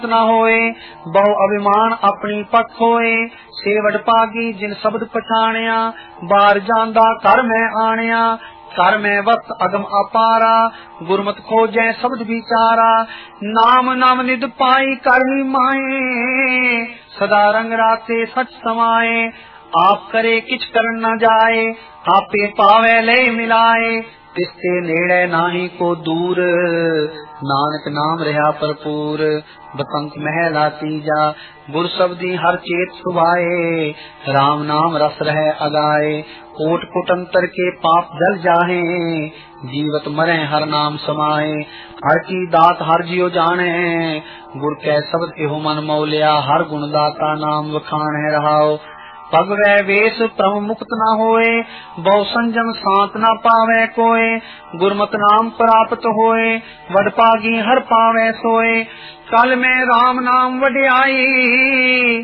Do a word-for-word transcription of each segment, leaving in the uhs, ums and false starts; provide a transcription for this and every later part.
न होए बहु अभिमान अपनी पख होए। सेवड़ पागी जिन शब्द पछाणिया बार जांदा कर मैं आणिया। कर मैं वस्त अगम अपारा गुरमत खोजै शब्द विचारा। नाम नाम निध पाई करनी माए सदा रंग राते सच समाए। आप करे किछ करन न जाए आपे पावे ले मिलाए। तिसके नेड़े नाही को दूर नानक नाम रहा भरपूर। बसंत महला तीजा गुर शब्दी हर चेत सुभाए। राम नाम रस रहे अगाए कोट कुटंतर के पाप जल जाहे। जीवत मरे हर नाम समाए हर की दात हर जियो जाने। गुर कै शब्द एहो मन मौलिया हर गुण दाता नाम वखाण है रहाओ। पग वै वेश प्रम मुक्त न होए बहु संजम शांत न पावे कोय। गुरमत नाम प्राप्त होए वड पागी हर पावे सोए। कल में राम नाम वड्याई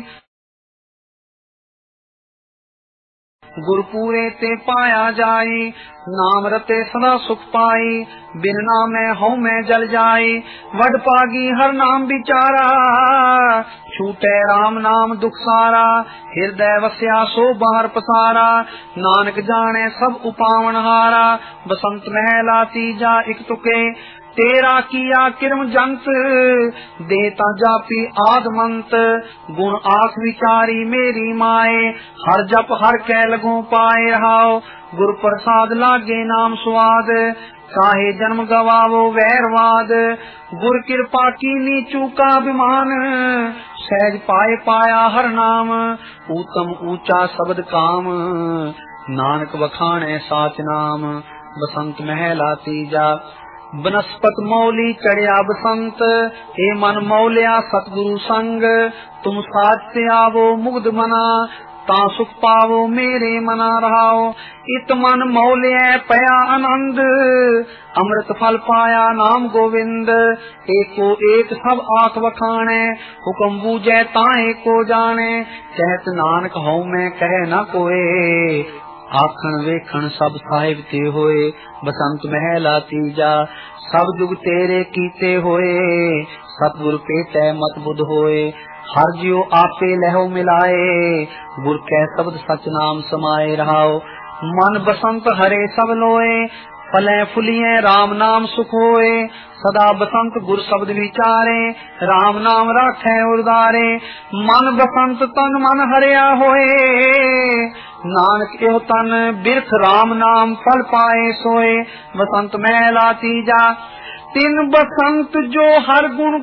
गुरपूरे ते पाया जाई। नाम रते सदा सुख पाई बिन नामे हूँ मैं जल जाई। वड पागी हर नाम बिचारा छूटे राम नाम दुख सारा। हृदय वस्या सो बाहर पसारा नानक जाने सब उपावन हारा। बसंत महला तीजा इक तुके तेरा किया किरम जंत देता जापी आदमंत। गुण आख विचारी मेरी माए हर जप हर कै लगो पाए रहाओ। गुर प्रसाद लागे नाम स्वाद काहे जन्म गवावो वैरवाद। गुर कृपा कीनी चूका विमान सहज पाए पाया हर नाम। उत्तम ऊंचा शब्द काम नानक वखाणे साच नाम। बसंत महला तीजा बनस्पत मौली चढ़िया बसंत हे मन मौलिया सतगुरु संग। तुम साथ से आवो मुग्ध मना ता सुख पावो मेरे मना रहाओ। इत मन मौलिया पया आनंद अमृत फल पाया नाम गोविंद। एको एक सब आख वखाणे हुक्म बूझे ताए को जाने। कहत नानक हूँ मैं कहे न कोए आखन वेखन सब साहिब ते होए। बसंत महला तीजा सब जुग तेरे कीते होए सतगुर पेटै मत बुध होए। हर जियो आपे लहो मिलाए गुर कै शब्द सच नाम समाये रहाओ। मन बसंत हरे सब लोए फले फुलिए राम नाम सुख होए। सदा बसंत गुर शब्द विचारे राम नाम राखे उदारे। मन बसंत तन मन हरिया होए नानक एहो तन बिरख राम नाम फल पाए सोए। बसंत महला तीजा तिन बसंत जो हर गुण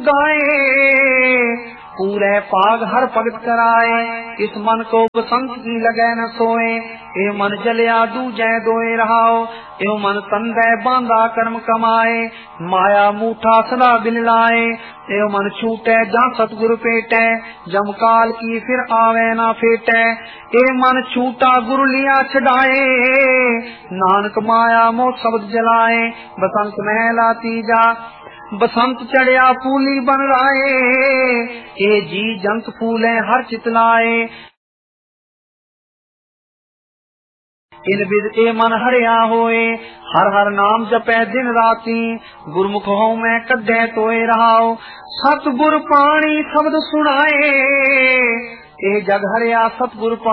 गाए पूरे पाग हर भगत कराए। इस मन को बसंत की लगे न सोए ए मन जलिया दूजै दोए रहाओ। ए मन तंदे बांधा कर्म कमाए माया मूठा सदा बिन लाए। ए मन छूटे जा सतगुरु पेटे जम काल की फिर आवे ना फेटे। ए मन छूटा गुरु लिया छड़ाए नानक माया मोह शब्द जलाए। बसंत महला तीजा बसंत चढ़िया फूली बन राए ए जी जंत फूले हर चितलाए। इन विद ए मन हरिया होए हर हर नाम जपे दिन राती। गुरमुख हो मैं कदे तोए रहाओ सतगुर पानी शब्द सुनाए ए जग हरिया सतगुर